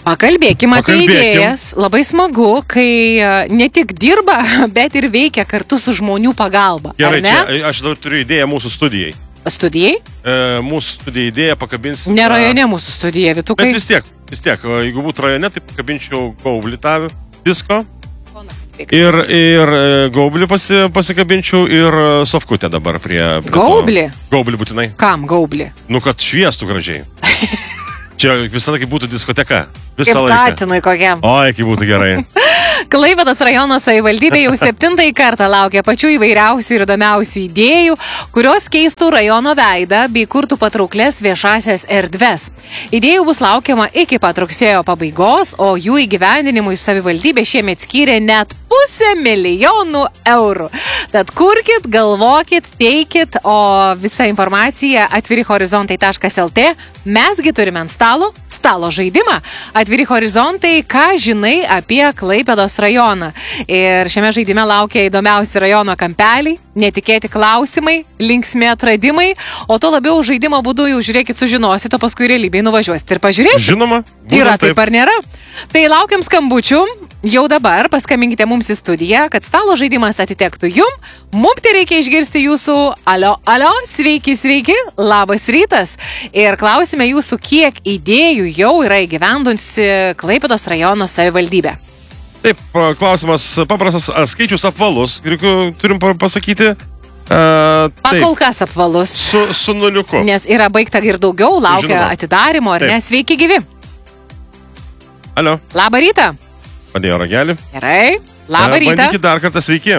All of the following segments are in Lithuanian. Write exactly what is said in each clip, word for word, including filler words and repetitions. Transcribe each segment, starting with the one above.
Pakalbėkime apie idėjas. Labai smagu, kai ne tik dirba, bet ir veikia kartu su žmonių pagalba. Gerai, čia aš dar turiu idėją mūsų studijai. Studijai? E, mūsų studijai idėją pakabinsim. Ne rajone mūsų studija, Vitukai. Bet vis tiek, vis tiek, jeigu būtų rajone, tai pakabinčiau Gaublį tą disko. Ir, ir Gaublį pasi, pasikabinčiau ir Sofkutę dabar prie... prie Gaublį? To. Gaublį būtinai. Kam Gaublį? Nu, kad šviestų gražiai. Čia visada kaip būtų diskoteka. Visą kaip laiką. Katinui kokiam. Oi, kaip būtų gerai. Klaipėdos rajono savivaldybė jau septintąjį kartą laukia pačių įvairiausių ir įdomiausių idėjų, kurios keistų rajono veidą bei kurtų patrauklės viešasias erdves. Idėjų bus laukiama iki pat rugsėjo pabaigos, o jų įgyvendinimui savivaldybė šiemet skyrė net pusę milijonų eurų. Tad kurkit, galvokit, teikit, o visą informaciją atviri horizontai taškas lt. Mesgi turime ant stalo stalo žaidimą. Atviri horizontai, ką žinai apie Klaipėdos rajoną. Ir šiame žaidime laukia įdomiausi rajono kampeliai, netikėti klausimai, linksmi atradimai, o to labiau žaidimo būdu jau žiūrėkit sužinosit, o paskui realybėje nuvažiuosit ir pažiūrėsit. Žinoma. Yra taip ar nėra? Tai laukiam skambučių. Jau dabar paskambinkite mums į studiją, kad stalo žaidimas atitektų jum. Mums tai reikia išgirsti jūsų alio, alio, sveiki, sveiki, labas rytas. Ir klausime jūsų, kiek idėjų jau yra įgyvendusi Klaipėdos rajono savivaldybė. Taip, klausimas paprastas, skaičius apvalus, turim pasakyti. Uh, Pakol kas apvalus. Su, su nuliuku. Nes yra baigta ir daugiau, laukia Žinoma. Atidarimo, ar taip. Ne? Sveiki gyvi. Alio. Labą rytą. Padėjo ragelį. Gerai. Labą rytą. Bandykit dar kartą, sveiki.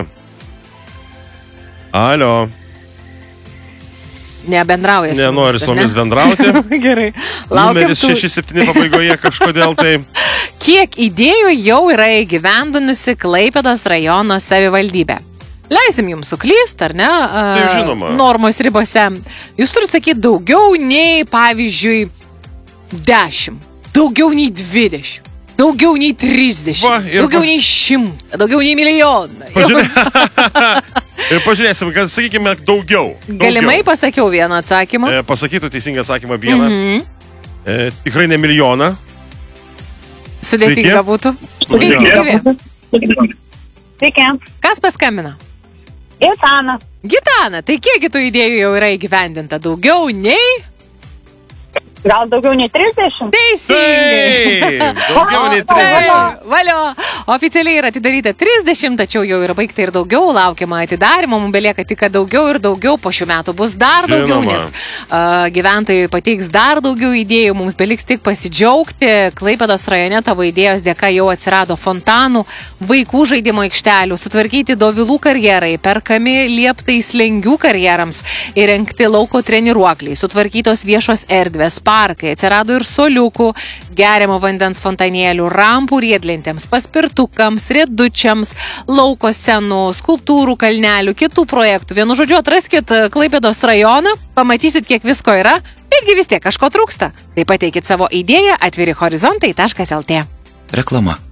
Alio. Nebendrauja su Nenori su mumis bendrauti. Gerai. Laukiam numeris tų... šeši septyni pabaigoje kažkodėl tai. Kiek idėjų jau yra įgyvendinusi Klaipėdos rajono savivaldybė? Leisim jums suklyst, ar ne? Taip, žinoma. Normos ribose. Jūs turite sakyti daugiau nei, pavyzdžiui, dešimt. Daugiau nei dvidešimt. Daugiau nei trisdešimt. Va, daugiau pa... nei šimtą. Daugiau nei milijoną. Pažiūrė... ir pažiūrėsim, kad sakykime daugiau. daugiau. Galimai pasakiau vieną atsakymą. E, pasakytų teisingą atsakymą vieną. Mm-hmm. e, tikrai ne milijoną. Sudėtinga būtų. Sveiki, gyvi. Sveiki. Kas paskambina? Gitana. Gitana, tai kiek tų idėjų jau yra įgyvendinta? Daugiau nei... Gal daugiau nei trisdešimt? Teisingai. Taip, daugiau nei trisdešimt. Valio. Oficialiai yra atidaryta trisdešimt, tačiau jau yra baigta ir daugiau, laukiama atidarimo, mums belieka tik, kad daugiau ir daugiau, po šių metų bus dar daugiau, Žinoma. Nes uh, gyventojai pateiks dar daugiau idėjų, mums beliks tik pasidžiaugti. Klaipėdos rajone tavo idėjos dėka jau atsirado fontanų, vaikų žaidimo aikštelių, sutvarkyti dovilų karjerai, perkami lieptai slengių karjerams, įrengti lauko treniruokliai, sutvarkytos viešos erdvės, parkai, atsirado ir soliukų, geriamo vandens fontanėlių, rampų riedlentėms, paspirtukams, riedučiams, lauko scenų, skulptūrų kalnelių, kitų projektų. Vienu žodžiu, atraskit Klaipėdos rajoną, pamatysit, kiek visko yra, betgi vis tiek kažko trūksta. Tai pateikit savo idėją atviri horizontai taškas lt. Reklama.